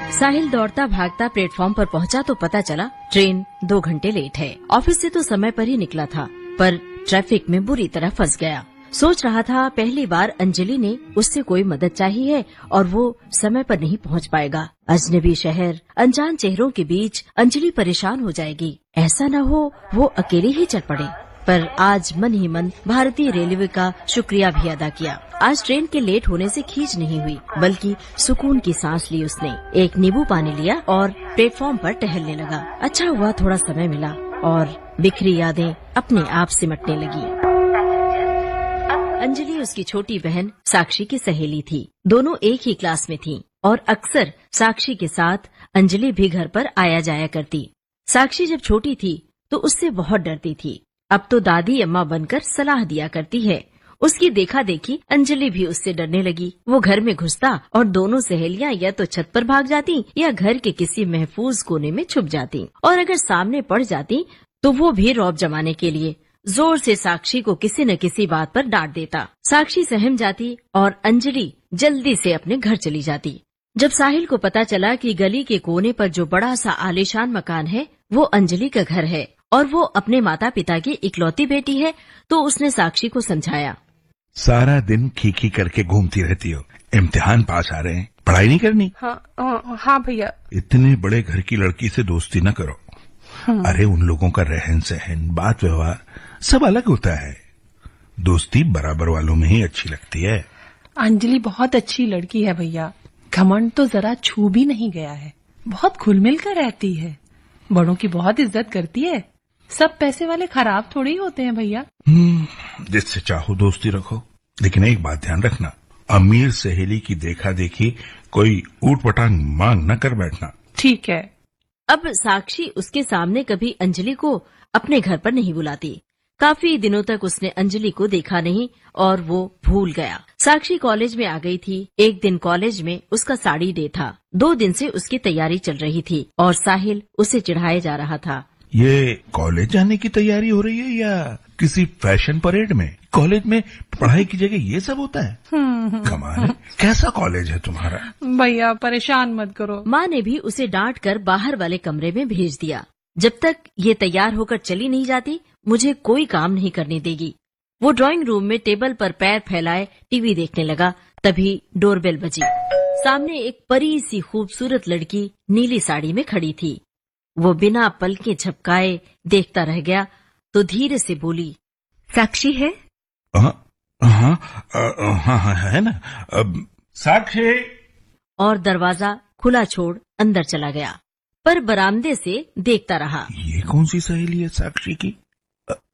साहिल दौड़ता भागता प्लेटफॉर्म पर पहुंचा तो पता चला ट्रेन 2 घंटे लेट है। ऑफिस से तो समय पर ही निकला था, पर ट्रैफिक में बुरी तरह फंस गया। सोच रहा था पहली बार अंजलि ने उससे कोई मदद चाही है और वो समय पर नहीं पहुंच पाएगा। अजनबी शहर, अनजान चेहरों के बीच अंजलि परेशान हो जाएगी। ऐसा न हो वो अकेली ही चल पड़े। पर आज मन ही मन भारतीय रेलवे का शुक्रिया भी अदा किया। आज ट्रेन के लेट होने से खींच नहीं हुई, बल्कि सुकून की सांस ली उसने। एक नींबू पानी लिया और प्लेटफॉर्म पर टहलने लगा। अच्छा हुआ थोड़ा समय मिला और बिखरी यादें अपने आप सिमटने लगी। अंजलि उसकी छोटी बहन साक्षी की सहेली थी। दोनों एक ही क्लास में थीं और अक्सर साक्षी के साथ अंजलि भी घर पर आया जाया करती। साक्षी जब छोटी थी तो उससे बहुत डरती थी। अब तो दादी अम्मा बनकर सलाह दिया करती है। उसकी देखा देखी अंजलि भी उससे डरने लगी। वो घर में घुसता और दोनों सहेलियां या तो छत पर भाग जाती या घर के किसी महफूज कोने में छुप जाती, और अगर सामने पड़ जाती तो वो भी रौब जमाने के लिए जोर से साक्षी को किसी न किसी बात पर डांट देता। साक्षी सहम जाती और अंजलि जल्दी से अपने घर चली जाती। जब साहिल को पता चला कि गली के कोने पर जो बड़ा सा आलीशान मकान है वो अंजलि का घर है और वो अपने माता पिता की इकलौती बेटी है, तो उसने साक्षी को समझाया। सारा दिन खी करके घूमती रहती हो, इम्तिहान पास आ रहे हैं, पढ़ाई नहीं करनी? हाँ भैया। इतने बड़े घर की लड़की से दोस्ती न करो। अरे उन लोगों का रहन सहन, बात व्यवहार सब अलग होता है। दोस्ती बराबर वालों में ही अच्छी लगती है। अंजलि बहुत अच्छी लड़की है भैया। घमंड तो जरा छू भी नहीं गया है। बहुत खुल मिल कर रहती है, बड़ों की बहुत इज्जत करती है। सब पैसे वाले खराब थोड़े ही होते हैं भैया। जिससे चाहो दोस्ती रखो, लेकिन एक बात ध्यान रखना, अमीर सहेली की देखा देखी कोई ऊट पटांग मांग न कर बैठना। ठीक है। अब साक्षी उसके सामने कभी अंजलि को अपने घर पर नहीं बुलाती। काफी दिनों तक उसने अंजलि को देखा नहीं और वो भूल गया। साक्षी कॉलेज में आ गई थी। एक दिन कॉलेज में उसका साड़ी डे था। 2 दिन से उसकी तैयारी चल रही थी और साहिल उसे चिढ़ाए जा रहा था। ये कॉलेज जाने की तैयारी हो रही है या किसी फैशन परेड में? कॉलेज में पढ़ाई की जगह ये सब होता है? कमाल है। कैसा कॉलेज है तुम्हारा? भैया परेशान मत करो। माँ ने भी उसे डांट कर बाहर वाले कमरे में भेज दिया। जब तक ये तैयार होकर चली नहीं जाती मुझे कोई काम नहीं करने देगी। वो ड्राइंग रूम में टेबल पर पैर फैलाए टीवी देखने लगा। तभी डोरबेल बजी। सामने एक परी सी खूबसूरत लड़की नीली साड़ी में खड़ी थी। वो बिना पलके झपकाए देखता रह गया तो धीरे से बोली, साक्षी है? हाँ है ना। साक्षी। और दरवाजा खुला छोड़ अंदर चला गया, पर बरामदे से देखता रहा। ये कौन सी सहेली है साक्षी की?